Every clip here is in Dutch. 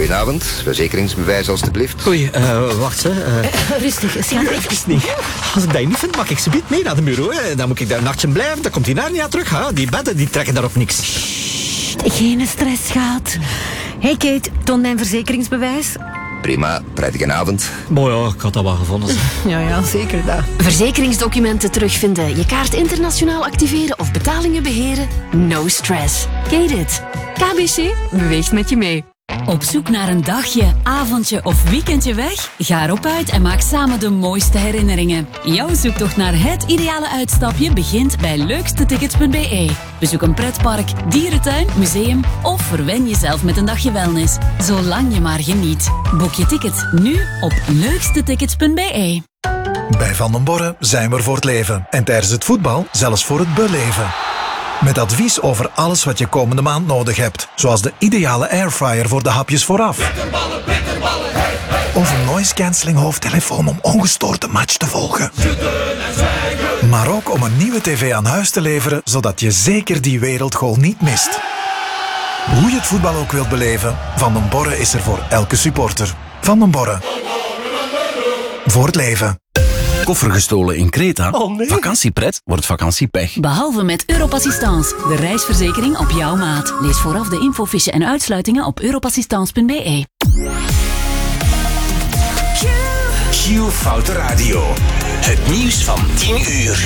Goedenavond, verzekeringsbewijs alstublieft. Oei, wacht hè. Rustig, schat. Even niet. Als ik dat niet vind, mag ik ze niet mee naar de bureau. Hè. Dan moet ik daar een nachtje blijven, dan komt die naar niet terug. Hè. Die bedden die trekken daarop niks. Geen stress, schat. Hey Kate, toon mijn verzekeringsbewijs. Prima, prettige avond. Mooi ja, ik had dat wel gevonden. Ja, zeker dat. Verzekeringsdocumenten terugvinden, je kaart internationaal activeren of betalingen beheren? No stress. Kate it. KBC beweegt met je mee. Op zoek naar een dagje, avondje of weekendje weg? Ga erop uit en maak samen de mooiste herinneringen. Jouw zoektocht naar het ideale uitstapje begint bij leukstetickets.be. Bezoek een pretpark, dierentuin, museum of verwen jezelf met een dagje wellness. Zolang je maar geniet. Boek je ticket nu op leukstetickets.be. Bij Van den Borre zijn we er voor het leven. En tijdens het voetbal zelfs voor het beleven. Met advies over alles wat je komende maand nodig hebt. Zoals de ideale airfryer voor de hapjes vooraf. Of een noise cancelling hoofdtelefoon om ongestoord de match te volgen. Maar ook om een nieuwe tv aan huis te leveren, zodat je zeker die wereldgoal niet mist. Hoe je het voetbal ook wilt beleven, Van den Borre is er voor elke supporter. Van den Borre. Voor het leven. Koffer gestolen in Kreta? Oh nee. Vakantiepret wordt vakantiepech. Behalve met Europassistance, de reisverzekering op jouw maat. Lees vooraf de infofiche en uitsluitingen op europassistance.be. Q Foute Radio. Het nieuws van 10 uur.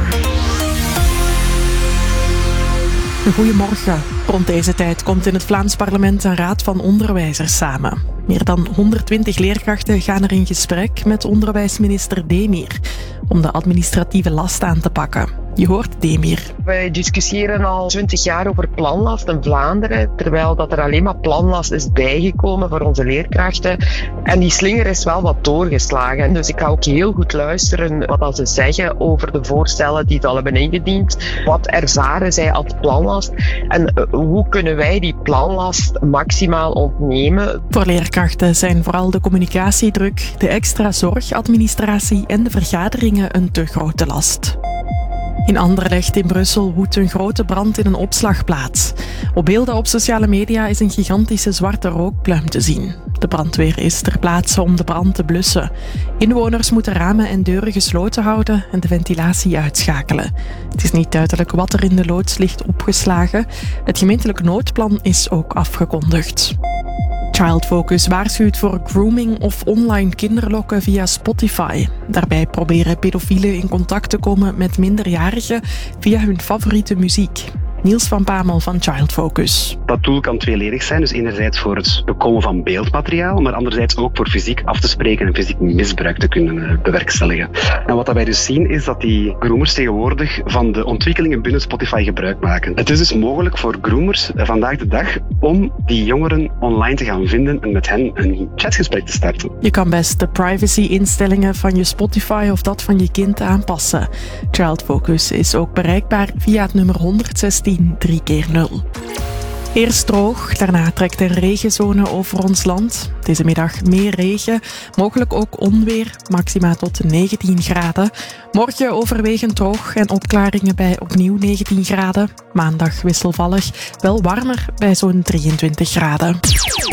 Goedemorgen. Rond deze tijd komt in het Vlaams parlement een raad van onderwijzers samen. Meer dan 120 leerkrachten gaan er in gesprek met onderwijsminister Demir om de administratieve last aan te pakken. Je hoort Demir. Wij discussiëren al 20 jaar over planlast in Vlaanderen, terwijl dat er alleen maar planlast is bijgekomen voor onze leerkrachten. En die slinger is wel wat doorgeslagen. Dus ik ga ook heel goed luisteren wat ze zeggen over de voorstellen die ze al hebben ingediend. Wat ervaren zij als planlast en hoe kunnen wij die planlast maximaal ontnemen? Voor leerkrachten zijn vooral de communicatiedruk, de extra zorgadministratie en de vergaderingen een te grote last. In Anderlecht in Brussel woedt een grote brand in een opslagplaats. Op beelden op sociale media is een gigantische zwarte rookpluim te zien. De brandweer is ter plaatse om de brand te blussen. Inwoners moeten ramen en deuren gesloten houden en de ventilatie uitschakelen. Het is niet duidelijk wat er in de loods ligt opgeslagen. Het gemeentelijk noodplan is ook afgekondigd. Child Focus waarschuwt voor grooming of online kinderlokken via Spotify. Daarbij proberen pedofielen in contact te komen met minderjarigen via hun favoriete muziek. Niels van Pamel van Child Focus. Dat doel kan tweeledig zijn. Dus enerzijds voor het bekomen van beeldmateriaal, maar anderzijds ook voor fysiek af te spreken en fysiek misbruik te kunnen bewerkstelligen. En wat wij dus zien is dat die groomers tegenwoordig van de ontwikkelingen binnen Spotify gebruik maken. Het is dus mogelijk voor groomers vandaag de dag om die jongeren online te gaan vinden en met hen een chatgesprek te starten. Je kan best de privacy-instellingen van je Spotify of dat van je kind aanpassen. Child Focus is ook bereikbaar via het nummer 116 3x0. Eerst droog, daarna trekt een regenzone over ons land. Deze middag meer regen, mogelijk ook onweer, maxima tot 19 graden. Morgen overwegend droog en opklaringen bij opnieuw 19 graden. Maandag wisselvallig, wel warmer bij zo'n 23 graden.